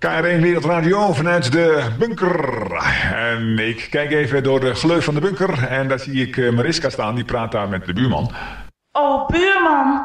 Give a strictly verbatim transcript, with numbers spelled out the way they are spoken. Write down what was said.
K R één Wereldradio vanuit de bunker. En ik kijk even door de gleuf van de bunker en daar zie ik Mariska staan, die praat daar met de buurman. Oh, buurman,